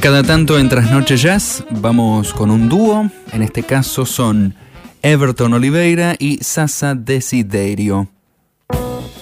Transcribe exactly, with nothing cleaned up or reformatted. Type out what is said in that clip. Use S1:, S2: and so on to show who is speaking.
S1: cada tanto en Trasnoche Jazz vamos con un dúo, en este caso son Everton Oliveira y Sasa Desiderio.